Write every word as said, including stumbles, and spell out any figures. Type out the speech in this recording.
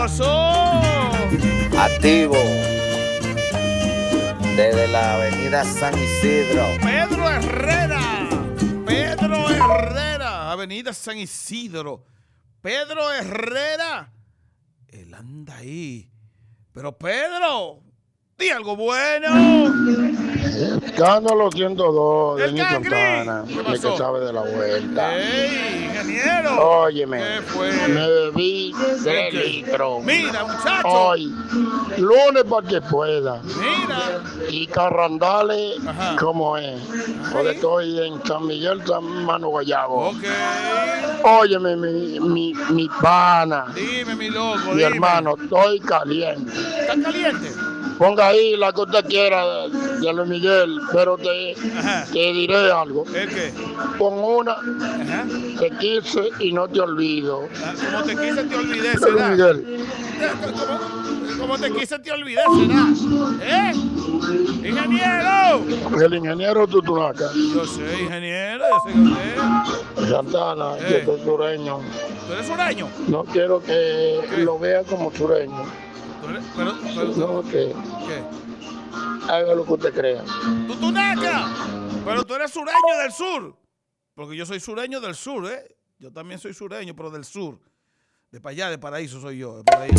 Activo desde la avenida San Isidro. Pedro Herrera. Pedro Herrera. Avenida San Isidro. Pedro Herrera. Él anda ahí. Pero Pedro, di algo bueno. Escándalo ciento dos de El Nick Cangri. Santana, ¿Qué el pasó? que sabe de la vuelta. ¡Ey, ingeniero! Óyeme, ¿Qué fue? me bebí tres ¿Qué? litros. Mira, muchacho. Hoy, lunes para que pueda. Mira. Y Carrandales, Ajá. ¿cómo es? Porque estoy en San Miguel, San Mano Guayabo. Ok. Óyeme, mi, mi, mi pana, Dime, mi loco, mi dime. hermano, estoy caliente. ¿Estás caliente? Ponga ahí la que usted quiera de Luis Miguel, pero te, Ajá. te diré algo. ¿El qué? Pon una, Ajá. te quise y no te olvido. Ah, como te quise te olvidé, De Luis será. Miguel. Como, como te quise te olvidé, será. ¿Eh? ¡Ingeniero! El ingeniero Tutunaca, Yo sé, ingeniero, yo sé que usted. Santana, Eh. yo soy sureño. ¿Tú eres sureño? No quiero que ¿Qué? lo vea como sureño. ¿Tú eres, pero, pero, No, que ¿qué? haga lo que usted crea. ¡Tutunaca! Pero tú eres sureño del sur. Porque yo soy sureño del sur, ¿eh? Yo también soy sureño, pero del sur. De para allá, de Paraíso soy yo. De Paraíso.